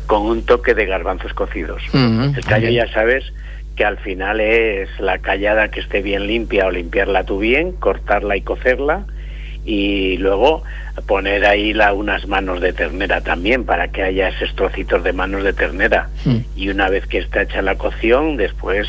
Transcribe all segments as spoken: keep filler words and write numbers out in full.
con un toque de garbanzos cocidos. Mm-hmm. El callo, Okay. ya sabes que al final es la callada que esté bien limpia o limpiarla tú bien, cortarla y cocerla, y luego poner ahí la, unas manos de ternera también para que haya esos trocitos de manos de ternera. Mm. Y una vez que está hecha la cocción, después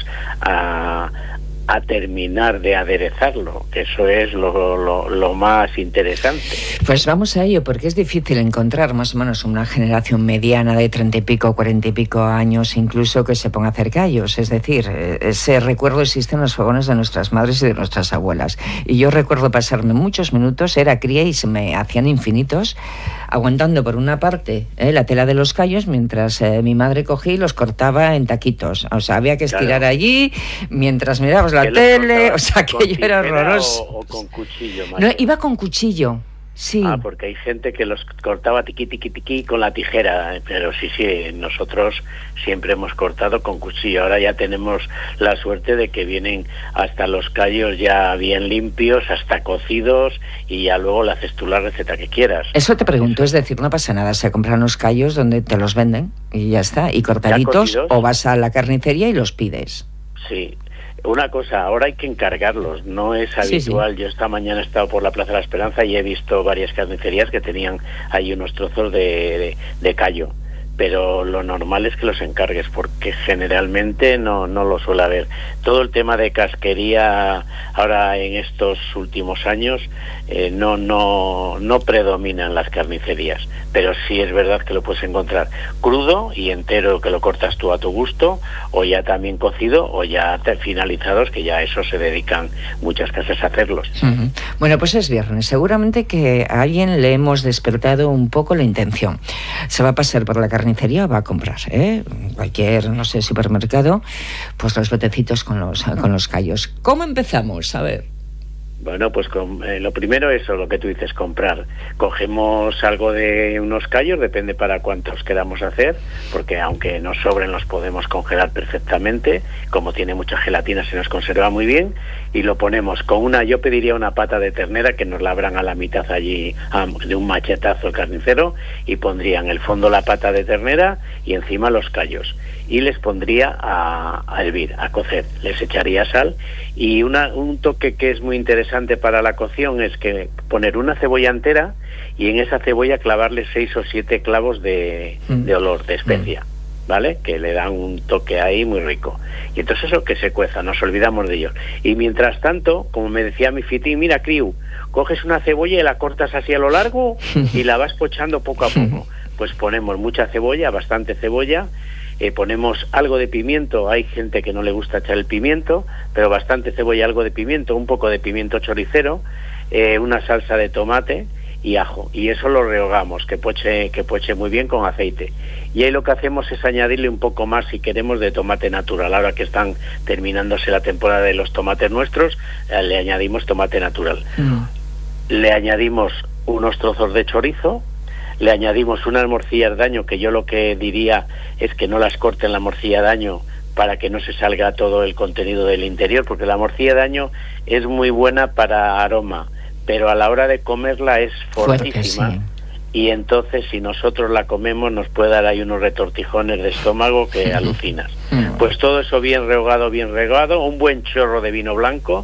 a, a terminar de aderezarlo, que eso es lo, lo, lo más interesante. Pues vamos a ello, porque es difícil encontrar más o menos una generación mediana de treinta y pico, cuarenta y pico años, incluso que se ponga a hacer callos. Es decir, ese recuerdo existe en los fogones de nuestras madres y de nuestras abuelas. Y yo recuerdo pasarme muchos minutos, era cría y se me hacían infinitos, aguantando por una parte eh, la tela de los callos, mientras eh, mi madre cogía y los cortaba en taquitos. O sea, había que estirar, claro, allí, mientras mirabas la tele, o sea, que yo era horroroso. O, o con cuchillo, no, iba con cuchillo. Sí. Ah, porque hay gente que los cortaba tiqui, tiqui, tiqui con la tijera, pero sí, sí, nosotros siempre hemos cortado con cuchillo. Ahora ya tenemos la suerte de que vienen hasta los callos ya bien limpios, hasta cocidos, y ya luego le haces tú la receta que quieras. Eso te pregunto, es decir, no pasa nada, se compran los callos donde te los venden y ya está, y cortaditos, o vas a la carnicería y los pides. Sí. Una cosa, ahora hay que encargarlos, no es habitual. Sí, sí. Yo esta mañana he estado por la Plaza de la Esperanza y he visto varias carnicerías que tenían ahí unos trozos de, de, de callo, pero lo normal es que los encargues, porque generalmente no, no lo suele haber. Todo el tema de casquería ahora en estos últimos años eh, no, no, no predomina en las carnicerías, pero sí es verdad que lo puedes encontrar crudo y entero, que lo cortas tú a tu gusto, o ya también cocido, o ya finalizados, que ya a eso se dedican muchas casas a hacerlos. Uh-huh. Bueno, pues es viernes, seguramente que a alguien le hemos despertado un poco la intención. Se va a pasar por la carnicería, va a comprar, ¿eh? Cualquier, no sé, supermercado, pues los botecitos con los, con los callos. ¿Cómo empezamos? A ver. Bueno, pues con, eh, lo primero eso, lo que tú dices, comprar. Cogemos algo de unos callos, depende para cuántos queramos hacer, porque aunque nos sobren los podemos congelar perfectamente, como tiene mucha gelatina se nos conserva muy bien, y lo ponemos con una, yo pediría una pata de ternera que nos la abran a la mitad allí a, de un machetazo el carnicero, y pondría en el fondo la pata de ternera y encima los callos. Y les pondría a, a hervir, a cocer, les echaría sal, y una, un toque que es muy interesante para la cocción es que poner una cebolla entera y en esa cebolla clavarle seis o siete clavos de, mm. de olor, de especia, ¿vale? Que le dan un toque ahí muy rico. Y entonces eso, que se cueza, nos olvidamos de ellos. Y mientras tanto, como me decía mi fitín, mira, Criu, coges una cebolla y la cortas así a lo largo y la vas pochando poco a poco. Pues ponemos mucha cebolla, bastante cebolla. Eh, ponemos algo de pimiento, hay gente que no le gusta echar el pimiento, pero bastante cebolla, algo de pimiento, un poco de pimiento choricero, eh, una salsa de tomate y ajo, y eso lo rehogamos, que poche, que poche muy bien con aceite. Y ahí lo que hacemos es añadirle un poco más, si queremos, de tomate natural. Ahora que están terminándose la temporada de los tomates nuestros, eh, le añadimos tomate natural. Mm. Le añadimos unos trozos de chorizo, le añadimos unas morcillas de año, que yo lo que diría es que no las corten la morcilla de año para que no se salga todo el contenido del interior, porque la morcilla de año es muy buena para aroma, pero a la hora de comerla es fortísima. Fuerte, sí. Y entonces si nosotros la comemos nos puede dar ahí unos retortijones de estómago que alucinas. Pues todo eso bien rehogado, bien regado, un buen chorro de vino blanco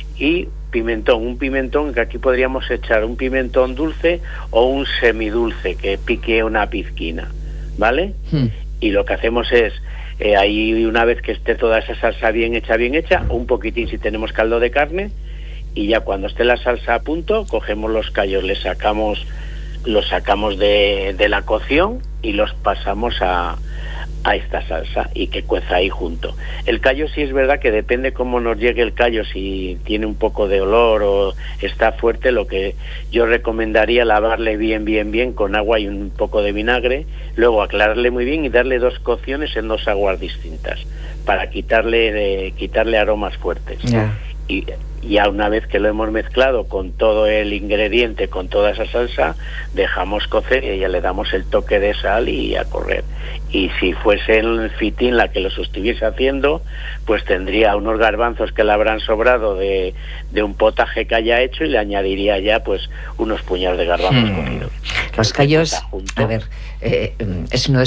y pimentón, un pimentón que aquí podríamos echar un pimentón dulce o un semidulce que pique una pizquina, ¿vale? Hmm. Y lo que hacemos es, eh, ahí una vez que esté toda esa salsa bien hecha, bien hecha, un poquitín si tenemos caldo de carne, y ya cuando esté la salsa a punto, cogemos los callos, les sacamos, los sacamos de, de la cocción y los pasamos a a esta salsa y que cueza ahí junto. El callo sí es verdad que depende cómo nos llegue el callo, si tiene un poco de olor o está fuerte, lo que yo recomendaría lavarle bien, bien, bien con agua y un poco de vinagre, luego aclararle muy bien y darle dos cocciones en dos aguas distintas para quitarle, eh, quitarle aromas fuertes. Yeah. Y ya una vez que lo hemos mezclado con todo el ingrediente, con toda esa salsa, dejamos cocer y ya le damos el toque de sal y a correr. Y si fuese el fitín la que los estuviese haciendo, pues tendría unos garbanzos que le habrán sobrado de, de un potaje que haya hecho y le añadiría ya pues unos puñados de garbanzos hmm. cocidos. Los callos, a ver, eh, es uno de